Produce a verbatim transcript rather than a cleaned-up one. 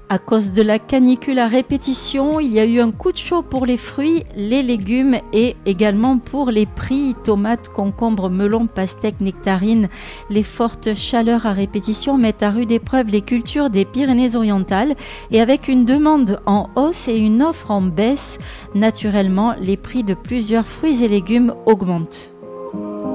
À cause de la canicule à répétition, il y a eu un coup de chaud pour les fruits, les légumes et également pour les prix. Tomates, concombres, melons, pastèques, nectarines. Les fortes chaleurs à répétition mettent à rude épreuve les cultures des Pyrénées-Orientales et avec une demande en hausse et une offre en baisse, naturellement, les prix de plusieurs fruits et légumes augmentent.